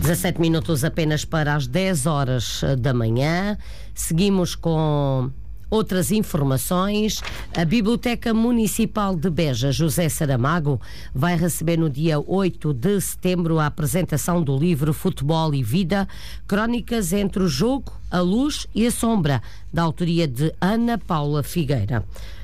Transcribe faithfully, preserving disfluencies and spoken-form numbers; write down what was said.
dezassete minutos apenas para as dez horas da manhã. Seguimos com outras informações. A Biblioteca Municipal de Beja, José Saramago, vai receber no dia oito de setembro a apresentação do livro Futebol e Vida, Crónicas entre o Jogo, a Luz e a Sombra, da autoria de Ana Paula Figueira.